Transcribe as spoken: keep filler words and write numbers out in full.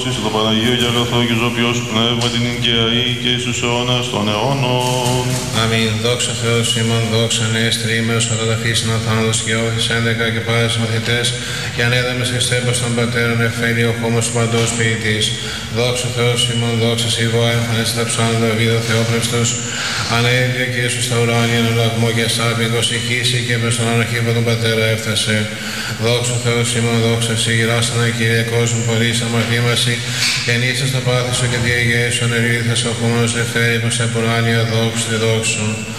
το Παναγίο και αγαθό και ζωπιός πνεύμα την εγκαιαή και εις τους αιώνας των αιώνων. Αμήν. Δόξα Θεός ημών, δόξα νέες τριήμερος οροδαφής να θάνατος και όθης έντεκα και πάρες μαθητές και ανέδαμες εις τέμπος των πατέρων εφέλει ο χώμος του παντός ποιητής. Δόξα Θεός ημών, δόξα Σιβώ εμφανίστε τα ψάλματα βίδο Θεόπνευστος ανέδιδε και ίσως στα ουράνια εν λαγμό και σάπικος ηχήσει και προς τον αναρχήπο τον πατέρα έφτασε. Δόξα Θεός ημών, δόξα Συ γυράσανα Κύριε κόσμου πολλής αμαρτήμαση και νήσας το πάθη σου και διαγέησον ερήθας ο χώμος εφέρει προς επουράνια δόξου τη δόξου.